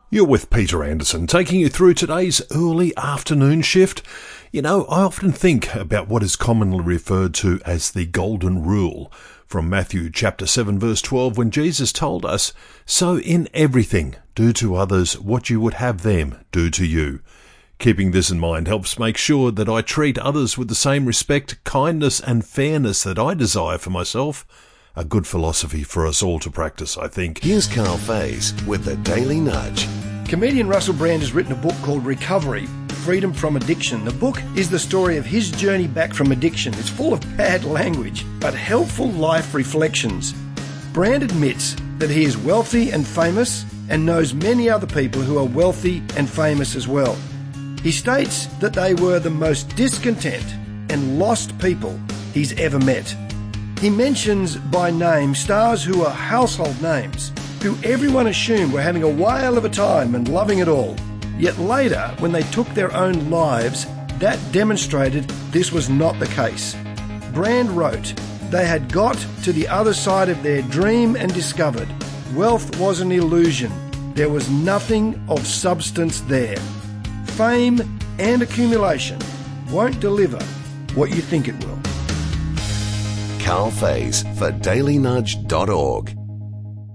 You're with Peter Anderson, taking you through today's early afternoon shift. You know, I often think about what is commonly referred to as the Golden Rule from Matthew chapter 7 verse 12, when Jesus told us, "So in everything, do to others what you would have them do to you." Keeping this in mind helps make sure that I treat others with the same respect, kindness and fairness that I desire for myself. A good philosophy for us all to practice, I think. Here's Carl Faze with the Daily Nudge. Comedian Russell Brand has written a book called Recovery, Freedom from Addiction. The book is the story of his journey back from addiction. It's full of bad language, but helpful life reflections. Brand admits that he is wealthy and famous and knows many other people who are wealthy and famous as well. He states that they were the most discontent and lost people he's ever met. He mentions by name stars who are household names, who everyone assumed were having a whale of a time and loving it all. Yet later, when they took their own lives, that demonstrated this was not the case. Brand wrote, "They had got to the other side of their dream and discovered wealth was an illusion. There was nothing of substance there. Fame and accumulation won't deliver what you think it will." Carl Faze for dailynudge.org.